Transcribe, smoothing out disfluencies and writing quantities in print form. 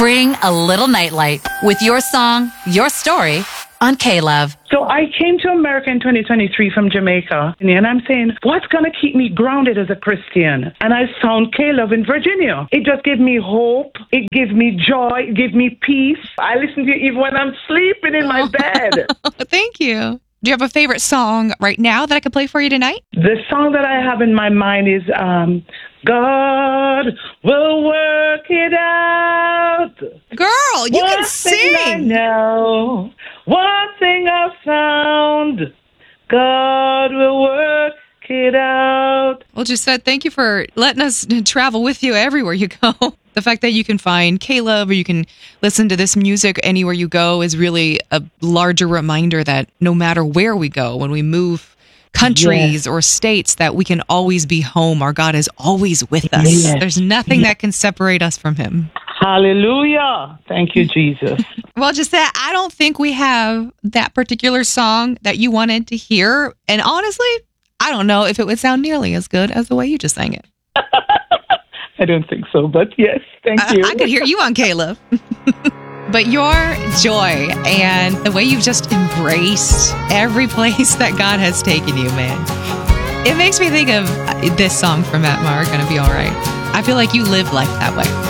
Bring a little nightlight with your song, your story on K-Love. So I came to America in 2023 from Jamaica, and I'm saying, what's going to keep me grounded as a Christian? And I found K-Love in Virginia. It just gave me hope. It gave me joy. It gave me peace. I listen to it even when I'm sleeping in my bed. Thank you. Do you have a favorite song right now that I could play for you tonight? The song that I have in my mind is God Will Work It Out. Girl, you can sing. One thing I know, one thing I found, God will work it out. Well, Gisette, thank you for letting us travel with you everywhere you go. The fact that you can find K-Love or you can listen to this music anywhere you go is really a larger reminder that no matter where we go, when we move countries or states, that we can always be home. Our God is always with us. Yes. There's nothing that can separate us from him. Hallelujah. Thank you, Jesus. Well, Gisette, I don't think we have that particular song that you wanted to hear. And honestly, I don't know if it would sound nearly as good as the way you just sang it. I don't think so, but yes, thank you. I could hear you on K-Love. But your joy and the way you've just embraced every place that God has taken you, man, it makes me think of this song from Matt Maher, Gonna Be All Right. I feel like you live life that way.